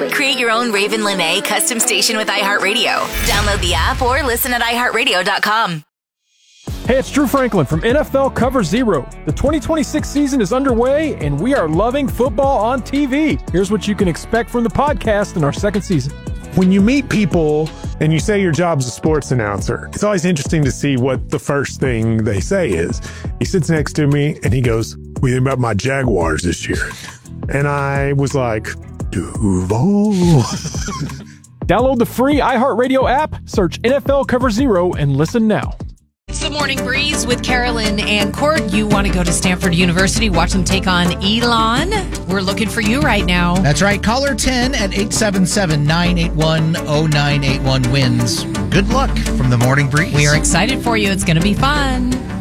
Create your own Raven Lene custom station with iHeartRadio. Download the app or listen at iHeartRadio.com. Hey, it's Drew Franklin from NFL Cover Zero. The 2026 season is underway, and we are loving football on TV. Here's what you can expect from the podcast in our second season. When you meet people and you say your job's a sports announcer, it's always interesting to see what the first thing they say is. He sits next to me and he goes, "What do you think about my Jaguars this year?" And I was like, Duval. Download the free iHeartRadio app, search NFL Cover Zero, and listen now. It's the Morning Breeze with Carolyn and Cord. You want to go to Stanford University, watch them take on Elon. We're looking for you right now. That's right. Caller 10 at 877-981-0981 wins. Good luck from the Morning Breeze. We are excited for you. It's going to be fun.